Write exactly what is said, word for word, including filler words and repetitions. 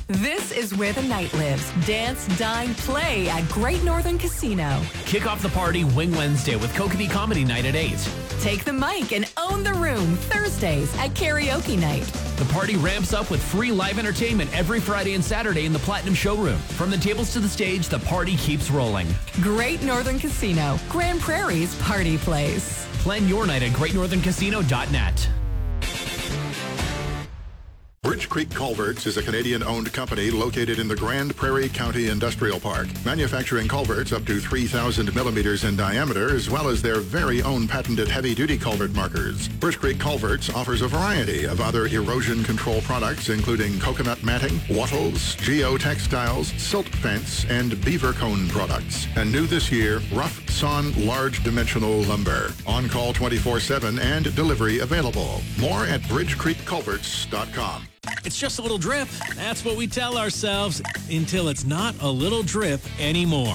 This is where the night lives. Dance, dine, play at Great Northern Casino. Kick off the party Wing Wednesday with Kokanee Comedy Night at eight. Take the mic and own the room Thursdays at Karaoke Night. The party ramps up with free live entertainment every Friday and Saturday in the Platinum Showroom. From the tables to the stage, the party keeps rolling. Great Northern Casino, Grand Prairie's party place. Plan your night at great northern casino dot net. Bridge Creek Culverts is a Canadian-owned company located in the Grand Prairie County Industrial Park, manufacturing culverts up to three thousand millimeters in diameter, as well as their very own patented heavy-duty culvert markers. Bridge Creek Culverts offers a variety of other erosion control products, including coconut matting, wattles, geotextiles, silt fence, and beaver cone products. And new this year, rough sawn large dimensional lumber. On-call twenty-four seven and delivery available. More at bridge creek culverts dot com. It's just a little drip. That's what we tell ourselves until it's not a little drip anymore.